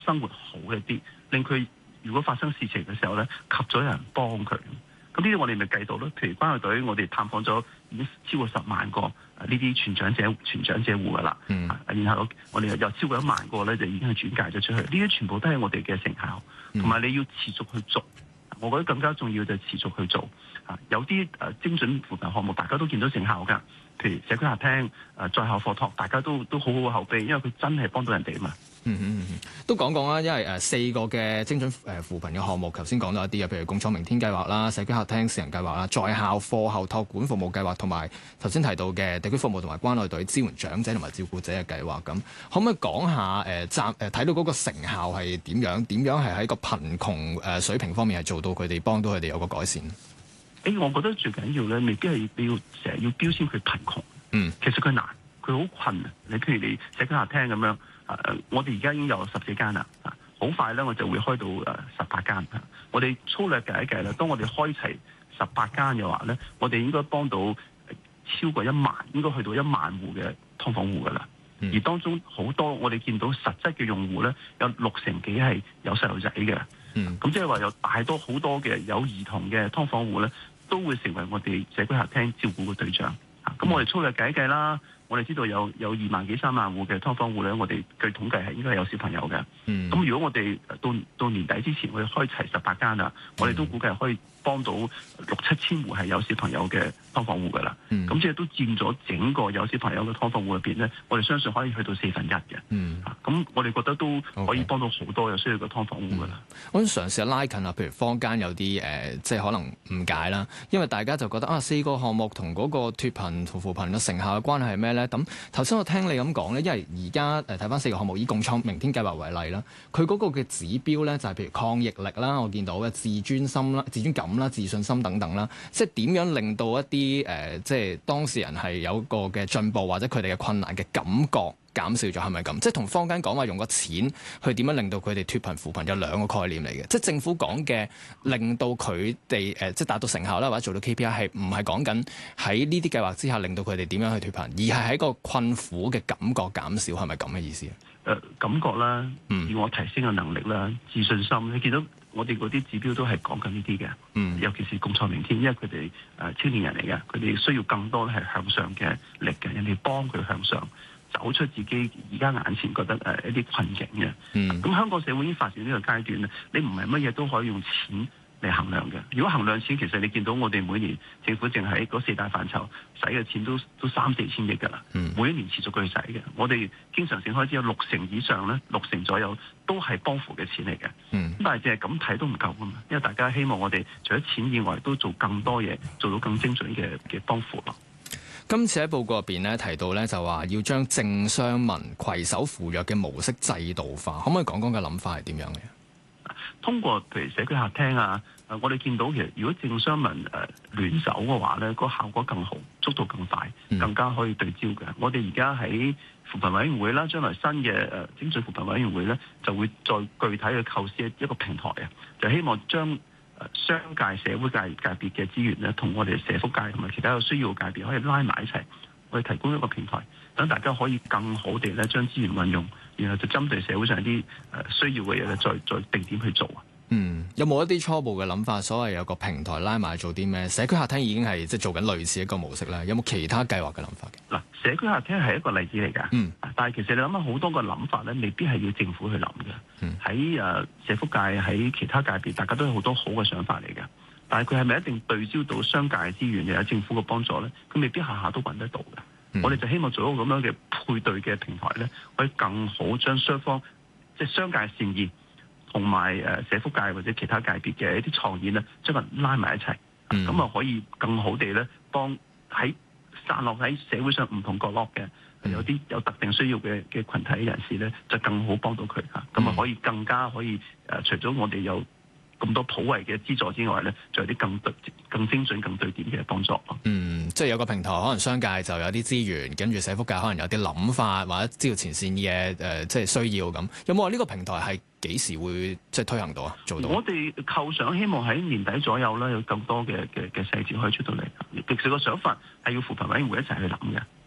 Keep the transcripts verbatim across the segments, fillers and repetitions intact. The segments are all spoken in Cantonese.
生活好一啲，令佢如果發生事情嘅時候咧，及早有人幫佢。咁呢啲我哋咪計到咯。譬如關愛隊，我哋探訪咗已經超過十萬個呢啲全長者全長者戶噶啦。嗯。然後我哋又超過一萬個咧，就已經係轉介咗出去。呢啲全部都係我哋嘅成效，同埋你要持續去做。我覺得更加重要就係持續去做。啊，有啲誒精準扶貧項目，大家都見到成效㗎。譬如社區客廳、誒在校課託，大家都都好好後備，因為佢真係幫到人哋啊嘛。 嗯嗯嗯，都講講啦，因為誒四個嘅精準誒扶貧嘅項目，頭先講到一啲嘅，譬如共創明天計劃啦、社區客廳試行計劃啦、在校課後託管服務計劃，同埋頭先提到嘅地區服務同埋關愛隊支援長者同埋照顧者嘅計劃。咁可唔可以講下誒暫誒睇到嗰個成效係點樣？點樣係喺個貧窮誒水平方面係做到佢哋幫到佢哋有個改善？ 誒，我覺得最緊要咧，未必係你要成日要標籤佢貧窮。嗯，其實佢難，佢好困啊！你譬如你社區客廳咁樣。誒，我哋而家已經有十四間啦，啊，好快咧，我就會開到誒十八間。我哋粗略計一計啦，當我哋開齊十八間嘅話咧，我哋應該幫到超過一萬，應該去到一萬戶嘅劏房戶噶啦。嗯、而當中好多我哋見到實質嘅用戶咧，有六成幾係有細路仔嘅。嗯，咁即係話有大多好多嘅有兒童嘅劏房戶咧，都會成為我哋社區客廳照顧嘅對象。啊，咁我哋粗略計一計啦。我哋知道有有二萬幾三萬戶嘅劏房戶咧，我哋據統計係應該係有小朋友嘅。咁、嗯、如果我哋到到年底之前，我哋開齊十八間啦，我哋都估計可以幫到六七千戶係有小朋友嘅劏房戶噶啦。咁、嗯、即係都佔咗整個有小朋友嘅劏房戶入邊咧，我哋相信可以去到四分一嘅。咁、嗯啊、我哋覺得都可以幫到好多有需要嘅劏房戶噶啦。 嗯、我想嘗試拉近啊，譬如坊間有啲誒、呃，即係可能誤解啦，因為大家就覺得啊，四個項目同嗰個脫貧同扶貧嘅成效嘅關係係咩咧？咁頭先我聽你咁講咧，因為而家誒睇翻四個項目，以共創明天計劃為例啦，佢嗰個嘅指標咧就係譬如抗逆力啦，我見到嘅自尊心啦、自尊感啦、自信心等等啦，即係點樣令到一啲誒、呃、即係當事人係有個嘅進步或者佢哋嘅困難嘅感覺減少咗，係咪咁？即係同坊間講話用個錢去點樣令到佢哋脫貧扶貧有兩個概念嚟嘅，即係政府講嘅令到佢哋誒即係達到成效啦，或者做到 K P I 係唔係講緊喺呢啲計劃之下令到佢哋點樣去脫貧，而係喺個困苦嘅感覺減少，係咪咁嘅意思啊？ 誒、呃、感覺啦，自我提升嘅能力啦，自信心，你見到我哋嗰啲指標都係講緊呢啲嘅。嗯，尤其是共創明天，因為佢哋誒青年人嚟嘅，佢哋需要更多咧係向上嘅力嘅，人哋幫佢向上。走出自己而家眼前覺得誒一啲困境嘅，咁、嗯、香港社會已經發展呢個階段咧，你唔係乜嘢都可以用錢嚟衡量嘅。如果衡量錢，其實你見到我哋每年政府淨係嗰四大範疇使嘅錢都都三四千億㗎啦，嗯、每一年持續去使嘅。我哋經常性開支有六成以上咧，六成左右都係幫扶嘅錢嚟嘅。咁、嗯、但係淨係咁睇都唔夠㗎嘛，因為大家希望我哋除咗錢以外，都做更多嘢，做到更精準嘅嘅幫扶咯。 今次喺報告入邊咧提到咧就話要將政商民攜手扶弱嘅模式制度化，可唔可以講講嘅諗法係點樣嘅？ 通過譬如社區客廳啊，誒我哋見到其實如果政商民誒聯手嘅話咧，個效果更好，速度更快，更加可以對焦嘅。嗯、我哋而家喺扶貧委員會啦，將來新嘅誒精準扶貧委員會咧，就會再具體去構思一個平台啊，就希望將商界、社會界界別嘅資源咧，同我哋社福界同埋其他有需要嘅界別可以拉埋一齊，我哋提供一個平台，等大家可以更好地咧將資源運用，然後就針對社會上啲誒需要嘅嘢咧，再再定點去做啊。 嗯，有冇一啲初步嘅諗法？所謂有個平台拉埋做啲咩？社區客廳已經係即係做緊類似一個模式啦。有冇其他計劃嘅諗法嘅？ 嗱，社區客廳係一個例子嚟㗎。嗯，但係其實你諗下好多個諗法咧，未必係要政府去諗嘅。喺誒、嗯、社福界，喺其他界別，大家都有好多好嘅想法嚟㗎。但係佢係咪一定對焦到商界嘅資源，又有政府嘅幫助咧？佢未必下下都揾得到嘅。嗯、我哋就希望做一個咁樣嘅配對嘅平台咧，可以更好將雙方即係商界善意，同埋誒社福界或者其他界別嘅一啲創意咧，將佢拉埋一齊，咁啊、嗯、可以更好地咧幫喺散落喺社會上唔同角落嘅、嗯、有啲有特定需要嘅嘅羣體人士咧，就更好幫到佢嚇，咁啊、嗯、可以更加可以誒、呃，除咗我哋有咁多普惠嘅資助之外咧，仲有啲更對、更精準、更對點嘅幫助。 嗯，即係有個平台，可能商界就有啲資源，跟住社福界可能有啲諗法，或者知道前線嘅誒、呃，即係需要咁。有冇話呢個平台係幾時會即係推行到啊？做到？我哋構想希望喺年底左右咧，有更多嘅嘅嘅細節可以出到嚟。其實個想法係要扶貧委員會一齊去諗嘅。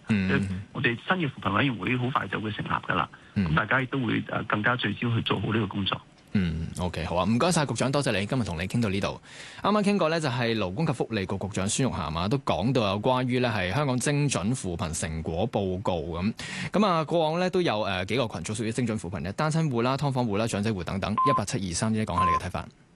嗯、我哋新嘅扶貧委員會好快就會成立㗎啦。咁、嗯、大家亦都會誒更加聚焦去做好呢個工作。 嗯 ，OK， 好啊，唔該晒局長，多謝你今日同你傾到呢度。啱啱傾過呢，就係勞工及福利局局長孫玉菡啊，都講到有關於呢係香港精準扶貧成果報告咁。咁啊，過往呢都有誒幾個群組屬於精準扶貧嘅單親戶啦、劏房戶啦、長者戶等等。一八七二三一，講下你嘅睇法。